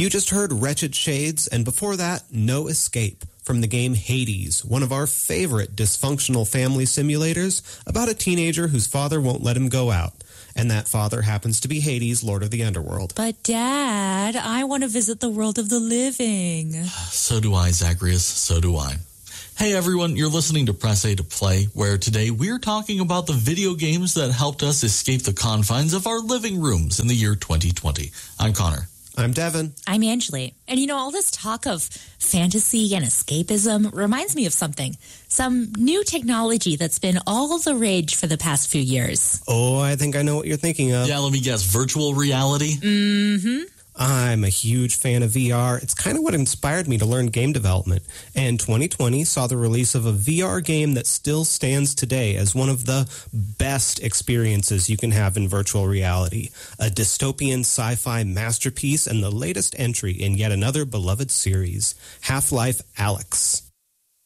You just heard Wretched Shades, and before that, No Escape, from the game Hades, one of our favorite dysfunctional family simulators about a teenager whose father won't let him go out. And that father happens to be Hades, Lord of the Underworld. But, Dad, I want to visit the world of the living. So do I, Zacharias. So do I. Hey, everyone. You're listening to Press A to Play, where today we're talking about the video games that helped us escape the confines of our living rooms in the year 2020. I'm Connor. I'm Devin. I'm Angeli. And you know, all this talk of fantasy and escapism reminds me of something. Some new technology that's been all the rage for the past few years. Oh, I think I know what you're thinking of. Yeah, let me guess. Virtual reality? Mm-hmm. I'm a huge fan of VR. It's kind of what inspired me to learn game development. And 2020 saw the release of a VR game that still stands today as one of the best experiences you can have in virtual reality. A dystopian sci-fi masterpiece and the latest entry in yet another beloved series, Half-Life Alyx.